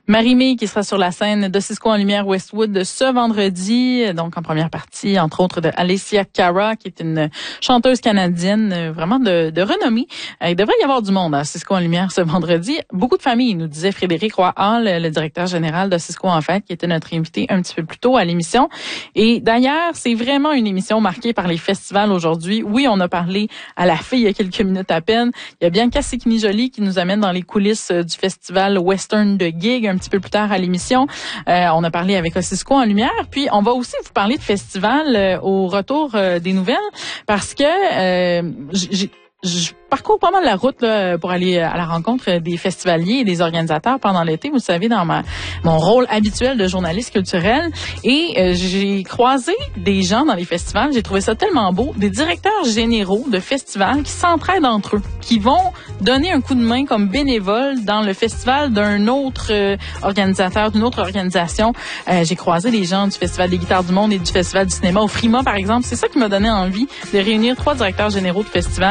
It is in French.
Marie-Mé qui sera sur la scène de Cisco en Lumière Westwood ce vendredi, donc en première partie, entre autres de Alessia Cara, qui est une chanteuse canadienne vraiment de renommée. Il devrait y avoir du monde à Cisco en Lumière ce vendredi. Beaucoup de familles, nous disait Frédéric Roy-Hall, le directeur général de Cisco en Fête, qui était notre invité un petit peu plus tôt à l'émission. Et d'ailleurs, c'est vraiment une émission marquée par les festivals aujourd'hui. Oui, on a parlé à la fille il y a quelques minutes à peine. Il y a Bianca Sikni-Joly qui nous amène dans les coulisses du festival Western de Gig un petit peu plus tard à l'émission. On a parlé avec Cisco en Lumière. Puis, on va aussi vous parler de festival au retour des nouvelles parce que je parcours pas mal la route là, pour aller à la rencontre des festivaliers et des organisateurs pendant l'été, vous savez, dans mon rôle habituel de journaliste culturel. Et j'ai croisé des gens dans les festivals, j'ai trouvé ça tellement beau, des directeurs généraux de festivals qui s'entraident entre eux, qui vont donner un coup de main comme bénévole dans le festival d'un autre organisateur, d'une autre organisation. J'ai croisé des gens du Festival des guitares du monde et du Festival du cinéma au Frima, par exemple. C'est ça qui m'a donné envie de réunir 3 directeurs généraux de festivals